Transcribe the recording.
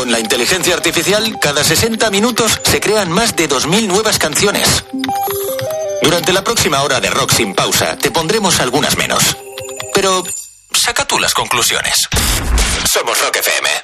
Con la inteligencia artificial, cada 60 minutos se crean más de 2000 nuevas canciones. Durante la próxima hora de Rock Sin Pausa, te pondremos algunas menos. Pero saca tú las conclusiones. Somos Rock FM.